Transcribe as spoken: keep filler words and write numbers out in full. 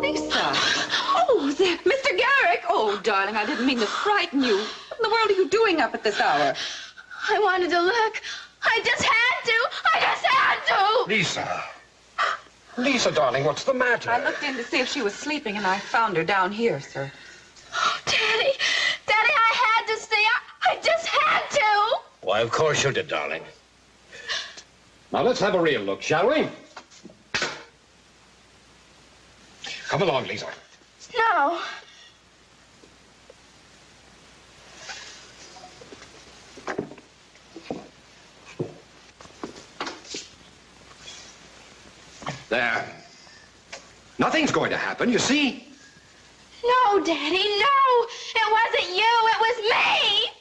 Lisa. Oh, there, Mister Garrick. Oh, darling, I didn't mean to frighten you. What in the world are you doing up at this hour? I wanted to look. I just had to. I just had to. Lisa. Lisa, darling, what's the matter? I looked in to see if she was sleeping, and I found her down here, sir. Oh, Daddy. Daddy, I had to stay. I, I just had to. Why, of course you did, darling. Now, let's have a real look, shall we? Come along, Lisa. No. There. Nothing's going to happen, you see. No, Daddy, no. It wasn't you. It was me.